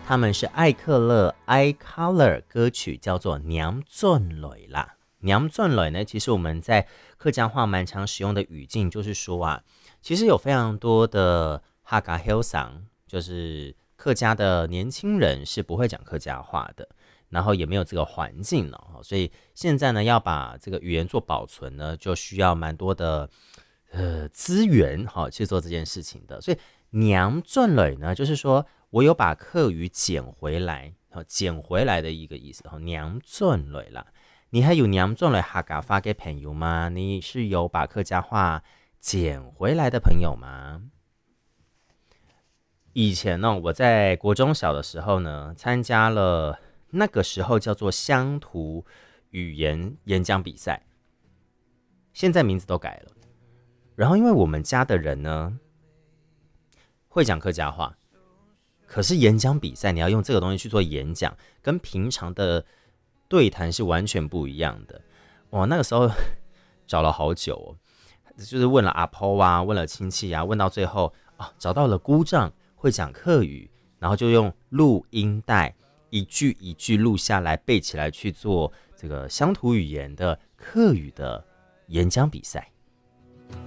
他们是艾克勒 iColor 歌曲叫做娘转来啦。娘转来呢，其实我们在客家话蛮常使用的语境就是说啊，其实有非常多的哈嘎 hill 桑，就是客家的年轻人是不会讲客家话的，然后也没有这个环境了，所以现在呢要把这个语言做保存呢，就需要蛮多的资源去做这件事情的。所以娘转来呢，就是说我有把客语捡回来，捡回来的一个意思。娘转来啦，你还有娘转来哈嘎发给朋友吗？你是有把客家话捡回来的朋友吗？以前呢，我在国中小的时候呢，参加了那个时候叫做乡土语言演讲比赛，现在名字都改了。然后因为我们家的人呢会讲客家话，可是演讲比赛你要用这个东西去做演讲，跟平常的对谈是完全不一样的。哇，那个时候找了好久哦，就是问了阿婆啊，问了亲戚啊，问到最后找到了姑丈会讲客语，然后就用录音带一句一句录下来背起来去做这个乡土语言的客语的演讲比赛。